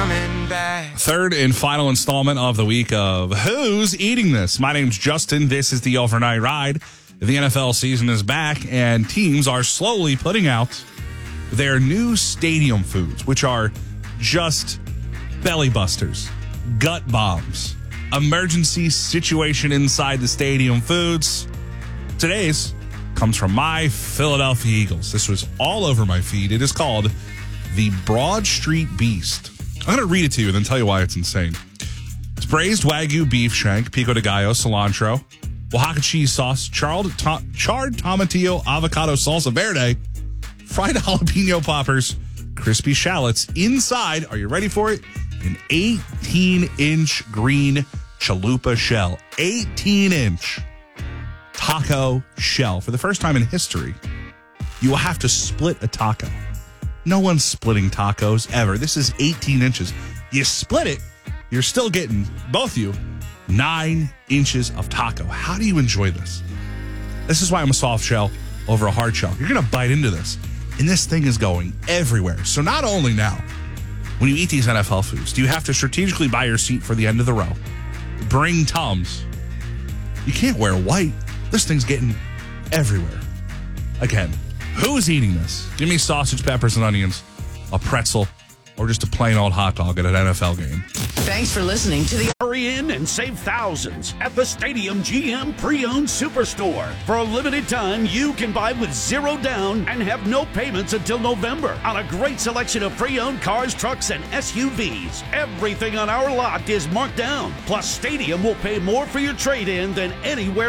coming back. Third and final installment of the week of Who's Eating This? My name's Justin. This is the Overnight Ride. The NFL season is back, and teams are slowly putting out their new stadium foods, which are just belly busters, gut bombs, emergency situation inside the stadium foods. Today's comes from my Philadelphia Eagles. This was all over my feed. It is called the Broad Street Beast. I'm going to read it to you and then tell you why it's insane. It's braised Wagyu beef shank, pico de gallo, cilantro, Oaxaca cheese sauce, charred tomatillo, avocado salsa verde, fried jalapeno poppers, crispy shallots inside, are you ready for it? An 18-inch green chalupa shell. 18-inch taco shell. For the first time in history, you will have to split a taco. No one's splitting tacos ever. This is 18 inches. You split it, you're still getting, both you, 9 inches of taco. How do you enjoy this? This is why I'm a soft shell over a hard shell. You're going to bite into this, and this thing is going everywhere. So not only now, when you eat these NFL foods, do you have to strategically buy your seat for the end of the row, bring Tums. You can't wear white. This thing's getting everywhere. Again, who's eating this? Give me sausage, peppers, and onions, a pretzel, or just a plain old hot dog at an NFL game. Thanks for listening to the Hurry in and save thousands at the Stadium GM Pre-Owned Superstore. For a limited time, you can buy with zero down and have no payments until November on a great selection of pre-owned cars, trucks, and SUVs. Everything on our lot is marked down. Plus, Stadium will pay more for your trade-in than anywhere